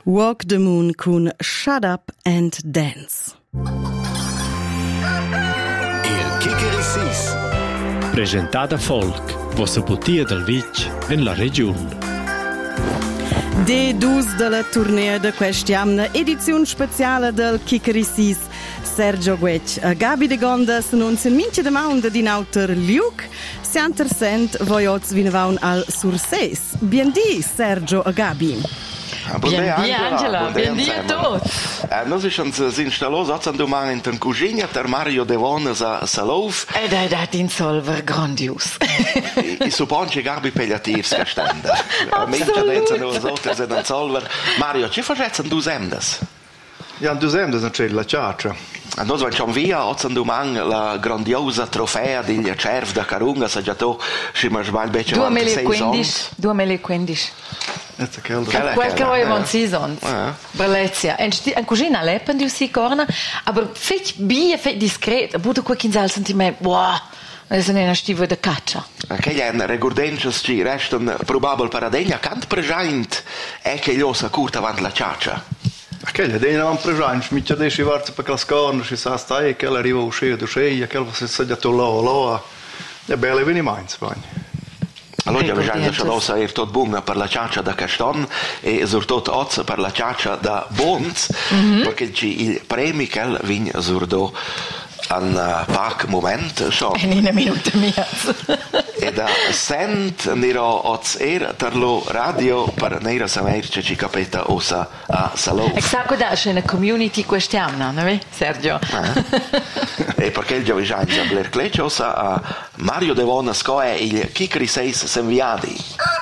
Walk the Moon con Shut Up and Dance. Il Kikerissís. Presentata Folk, vossa putia del Vic in la regione. De dus della tournée de quest'anno, edizione speciale del Kikerissís. Sergio Guec, Gabi de Gondas, non se mince de maunda din autor Luke, se intersent voiots vinevaun al Surseis. Biendi, Sergio e Gabi. Biendi, Angela, biendi a tutti. Noi siamo installati oggi domani in cucina per Mario Devones a Salov. Ed è dato in solver grandios. I suppone che Gabi Pegliativs che stende. Mentre adesso noi altri siamo in solver. Mario, ci facciamo due emdes? Ja, due emdes non c'è la ciaccia. Noi facciamo via oggi domani la grandiosa trofea degli cervi da Carunga, se già tu ci mangiamo il beccio 2015. Qualche volta season. Bellezia. In cucina leppen du si corna, aber fetch bie fetch discret, buto qualche salsa me. Wow. Es ist eine Stiefel de caccia. Che gli regurdences ci restano probabile paradegna cant present è che gli osa curta avanti la ciaccia. Che gli dei non present, mi c'è dei varze per la scorna, ci sa stai che arriva uscire da sceia, che si sedia tu là. E belle veni mainz, vai. Allora bisogna che tutto buono per la ciaccia da Caston e soprattutto oggi per la ciaccia da Bons, perché il premio che viene surdo un poco momento schon. In una minuta mia. E da sent nero oggi per lo radio per nera samerce ci capita osa a Salò. Esatto, da c'è una community quest'anno, no? Sergio. E perché il bisogna bler cleciosa a Mario Devones è il Kikerissís Senviadi.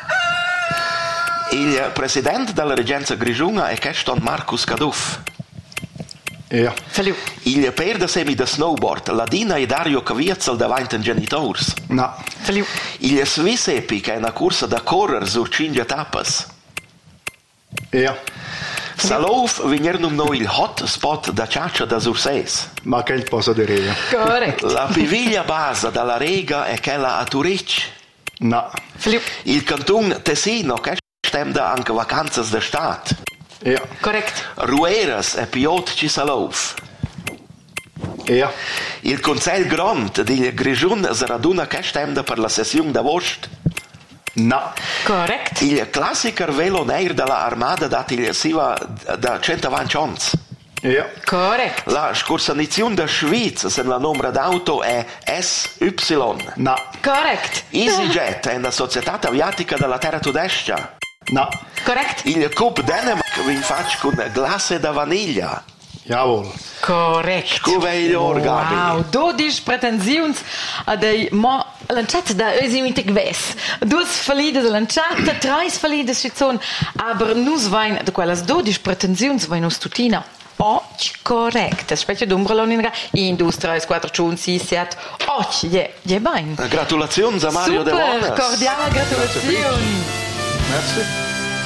Il presidente della Regenza Grigiunga è Keston Marcus Caduff. Ja. Salut. Il perde semi da snowboard, Ladina e Dario Caviezel davanti ai genitori. No. Salut. Il Swiss Epic è una corsa da correre su 5 tappe. Ja. Salov vengono noi il hotspot da ciaccia da Surseis. Ma che il posso dire? Corretto. La piviglia base dalla Rega è quella a Turic. No. Salut. Il canton Tessino che stemda anche vacanze d'estate. Ja. Corretto. Rueras è Piot ci Salov. Ja. Il Consiglio Grand di Grigiun si raduna che stemda per la sessione d'agosto. No. Corretto. Il classico velo nero della Armada dati siva da 120 anni. Ja. Corretto. La scorsa edizione da Svizzera, se la numero d'auto è SY. No. Corretto. EasyJet è una società aviatica della terra tedesca. No. Corretto. Il Cup Dänemark vi faccio con glace da vaniglia. Jawohl. Corretto. Scuveglior, Gabi. Wow, 12 pretensioni a dei lanciate da esimite gves. 2 fallide lanciate, 3 fallide schizzon, aber nus vain de quelles 12 pretensioni vain us tutina. Correct. Specie d'umbrellone in 2, 3, 4, 5, 6, 7, 8. Je bain. Gratulazioni a Mario Devones. Super, cordiale gratulazioni. Merci.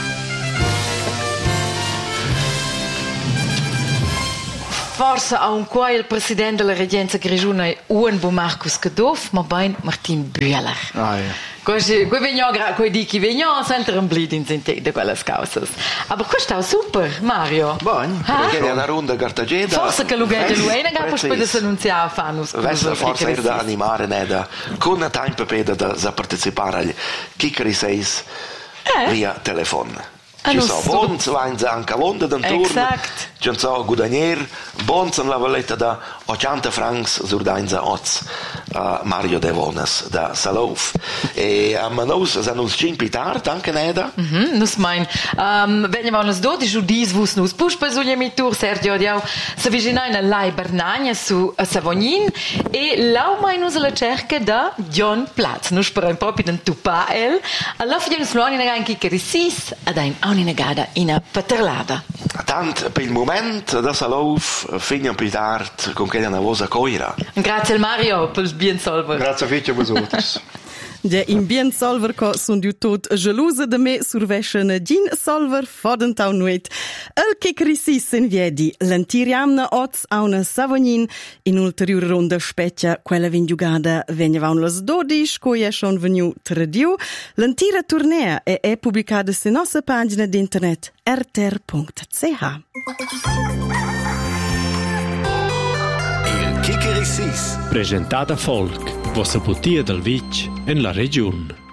Forse a un qua il presidente della Regenza Grigiuna è un buon Marcus Caduff, ma ben Martin Bühler. Ah, ja. Qui vengono sempre un bleed in sente di quelle cause. Ma questo è super, Mario. Buon. Perché è una ronda cartagena. Forse che lo vede lui, non capisco poi di annunziare fanno. Forse è da animare, Neda. Con tempo per da partecipare agli Kikerissís via telefono. Ci sono bons, vanno anche a Londra d'un turno. Esatto. Ci sono guadagnieri, bons in la valletta da 80 francs surdainza oz Mario Devones da Salov. E a Manos sono uns 5 tard anche Neda. Nus mein. Veniamo alle 12 udis vus nus puspa su gli tour Sergio Diao se vicina in Lai Bernagna su Savognin e lau mai nus alla cerca da John Platz. Nus per un proprio den Tupael. Alla fine nus lo in Kikerissís ad ein negada in Paterlada. Tant per il momento da Salov finiamo più tardi con quella navosa coira. Grazie al Mario per il bien solver. Grazie a voi. De in bien solver co sun diu tot gelosa de me surveschen gin solver fodentau nuet. El che crisis in viedi, l'antiriamna oz a una Savognin, in ulteriore ronda speccia, quella vin giugada vegnevaun las 12, coi è schon veniu tradiu. L'antira turnea è pubblicada su nostra pagina d'internet rter.ch. Il Kikerissís. Presentata Folk, vossa putia del Vitg en la region.